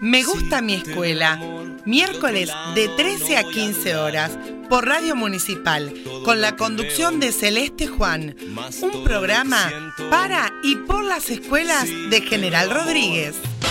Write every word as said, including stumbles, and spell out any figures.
Me gusta mi escuela, miércoles de trece a quince horas por Radio Municipal, con la conducción de Celeste Juan, un programa para y por las escuelas de General Rodríguez.